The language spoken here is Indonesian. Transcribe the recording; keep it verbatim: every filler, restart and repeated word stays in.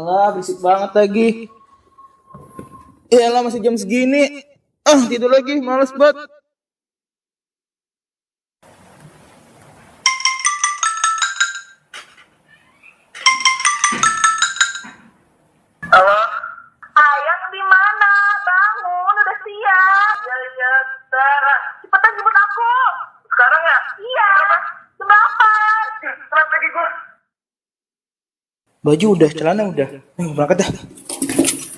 Alah, berisik banget lagi. Iyalah, masih jam segini. Ah, tidur lagi, males banget. Halo? Ayang di mana? Bangun, udah siap. Iya, iya, Sarah. Cepetan jemput aku. Sekarang ya? Iya. Jam delapan. Telat lagi gue. Baju udah, celana udah. Eh, berangkat dah.